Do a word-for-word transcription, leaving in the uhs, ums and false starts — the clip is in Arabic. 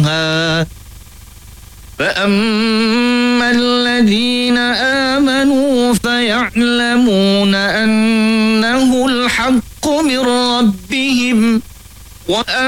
يصلاها فأما الذين آمنوا فيعلمون أنه الحق من ربهم وأما